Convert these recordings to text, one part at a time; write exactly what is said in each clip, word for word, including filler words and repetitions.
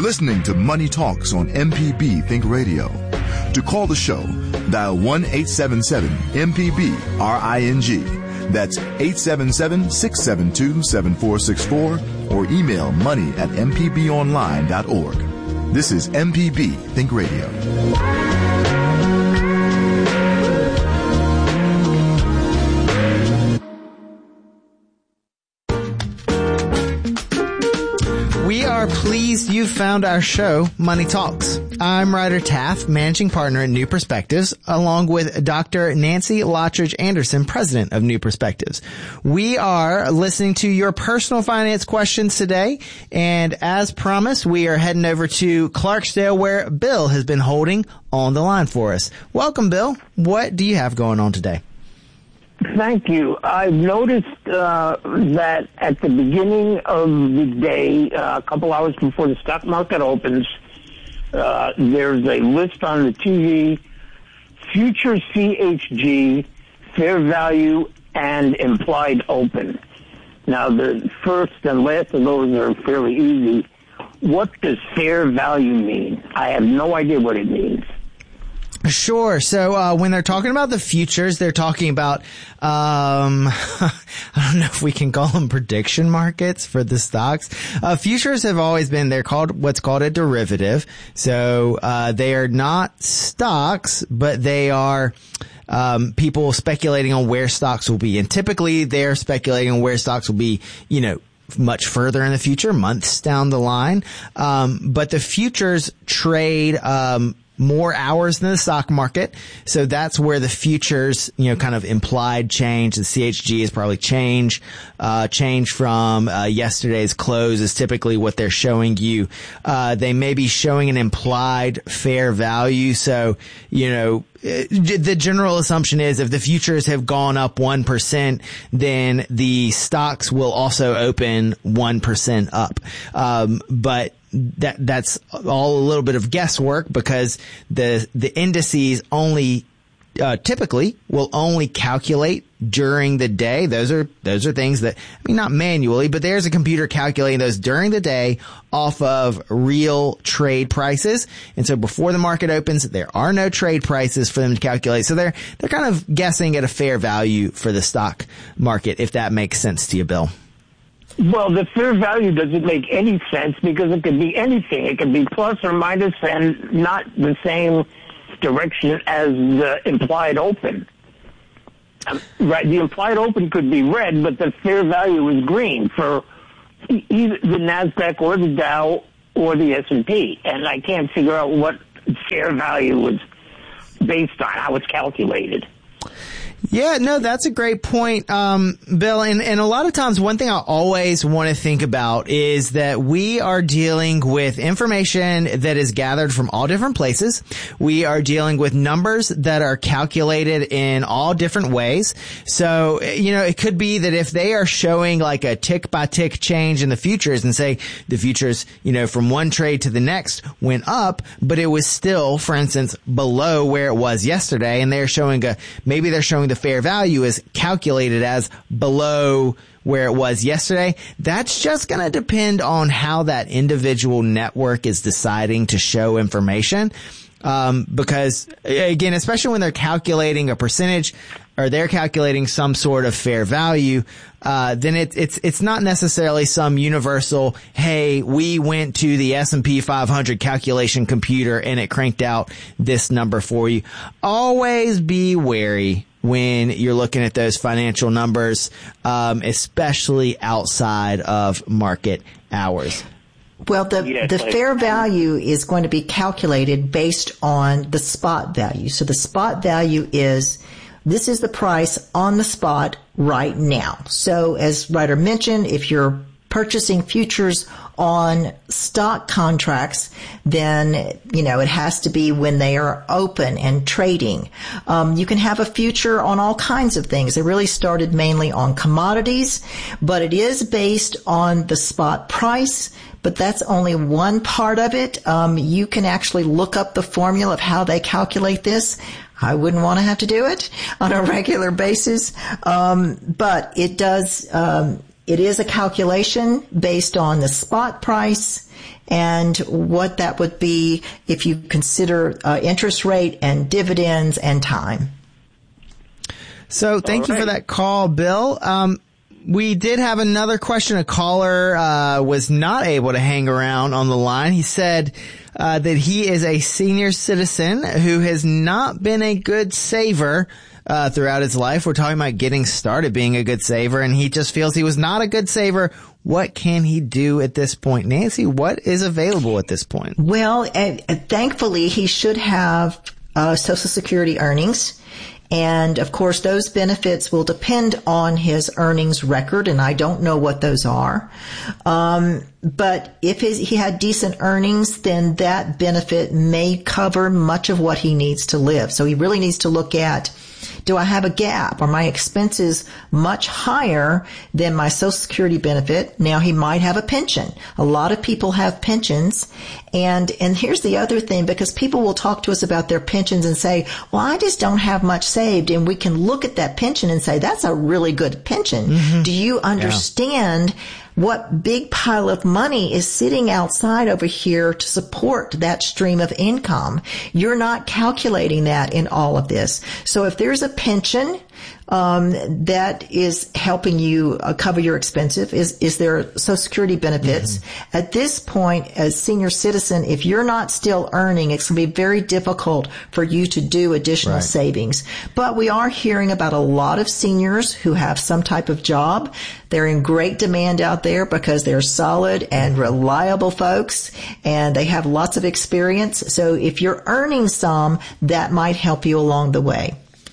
listening to Money Talks on M P B Think Radio. To call the show, dial one eight seven seven M P B R I N G. That's eight seven seven, six seven two, seven four six four or email money at m p b online dot org. This is M P B Think Radio. We are pleased you found our show, Money Talks. I'm Ryder Taff, Managing Partner at New Perspectives, along with Doctor Nancy Lottridge Anderson, President of New Perspectives. We are listening to your personal finance questions today, and as promised, we are heading over to Clarksdale, where Bill has been holding on the line for us. Welcome, Bill. What do you have going on today? Thank you. I've noticed uh, that at the beginning of the day, uh, a couple hours before the stock market opens, uh, there's a list on the T V, future C H G, fair value, and implied open. Now, the first and last of those are fairly easy. What does fair value mean? I have no idea what it means. Sure. So uh when they're talking about the futures, they're talking about um I don't know if we can call them prediction markets for the stocks. Uh futures have always been they're called what's called a derivative. So uh they are not stocks, but they are um people speculating on where stocks will be. And typically they're speculating on where stocks will be, you know, much further in the future, months down the line. Um but the futures trade um more hours than the stock market. So that's where the futures, you know, kind of implied change. The C H G is probably change, uh, change from, uh, yesterday's close is typically what they're showing you. Uh, they may be showing an implied fair value. So, you know, the general assumption is if the futures have gone up one percent, then the stocks will also open one percent up. Um, but that, that's all a little bit of guesswork because the, the indices only, uh, typically will only calculate during the day. Those are, those are things that, I mean, not manually, but there's a computer calculating those during the day off of real trade prices. And so before the market opens, there are no trade prices for them to calculate. So they're, they're kind of guessing at a fair value for the stock market, if that makes sense to you, Bill. Well, the fair value doesn't make any sense because it could be anything. It could be plus or minus and not the same direction as the implied open. Right, the implied open could be red, but the fair value is green for either the NASDAQ or the Dow or the S and P. And I can't figure out what fair value was based on, how it's calculated. Yeah, no, that's a great point, um, Bill. And, and a lot of times one thing I always want to think about is that we are dealing with information that is gathered from all different places. We are dealing with numbers that are calculated in all different ways. So, you know, it could be that if they are showing like a tick by tick change in the futures and say the futures, you know, from one trade to the next went up, but it was still, for instance, below where it was yesterday. And they're showing a, maybe they're showing the fair value is calculated as below where it was yesterday. That's just going to depend on how that individual network is deciding to show information. Um, because again, especially when they're calculating a percentage or they're calculating some sort of fair value, uh, then it, it's, it's not necessarily some universal, hey, we went to the S and P five hundred calculation computer and it cranked out this number for you. Always be wary when you're looking at those financial numbers, um, especially outside of market hours. Well, the, yes, the fair value is going to be calculated based on the spot value. So the spot value is, this is the price on the spot right now. So as Ryder mentioned, if you're purchasing futures on stock contracts, then, you know, it has to be when they are open and trading. Um, you can have a future on all kinds of things. It really started mainly on commodities, but it is based on the spot price. But that's only one part of it. Um, you can actually look up the formula of how they calculate this. I wouldn't want to have to do it on a regular basis. Um, but it does, um, it is a calculation based on the spot price and what that would be if you consider uh, interest rate and dividends and time. So thank you for that call, Bill. Um, we did have another question. A caller uh, was not able to hang around on the line. He said uh, that he is a senior citizen who has not been a good saver uh, throughout his life. We're talking about getting started being a good saver, and he just feels he was not a good saver. What can he do at this point? Nancy, what is available at this point? Well, uh, thankfully, he should have uh, Social Security earnings. And, of course, those benefits will depend on his earnings record, and I don't know what those are. Um, but if his, he had decent earnings, then that benefit may cover much of what he needs to live. So he really needs to look at, do I have a gap? Are my expenses much higher than my Social Security benefit? Now, he might have a pension. A lot of people have pensions. And, and here's the other thing, because people will talk to us about their pensions and say, well, I just don't have much saved. And we can look at that pension and say, that's a really good pension. Mm-hmm. Do you understand yeah. what big pile of money is sitting outside over here to support that stream of income? You're not calculating that in all of this. So if there's a pension um that is helping you uh, cover your expenses, is is there Social Security benefits? Mm-hmm. At this point, as senior citizen, if you're not still earning, it's going to be very difficult for you to do additional right. savings. But we are hearing about a lot of seniors who have some type of job. They're in great demand out there because they're solid and reliable folks, and they have lots of experience. So if you're earning some, that might help you along the way.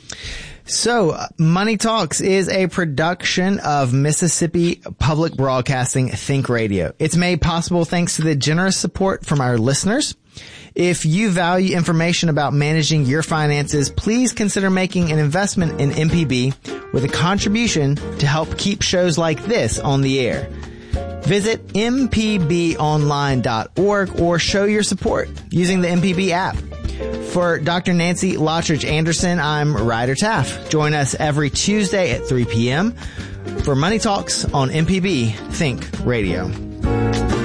So, Money Talks is a production of Mississippi Public Broadcasting Think Radio. It's made possible thanks to the generous support from our listeners. If you value information about managing your finances, please consider making an investment in M P B with a contribution to help keep shows like this on the air. Visit m p b online dot org or show your support using the M P B app. For Doctor Nancy Lottridge Anderson, I'm Ryder Taff. Join us every Tuesday at three p.m. for Money Talks on M P B Think Radio.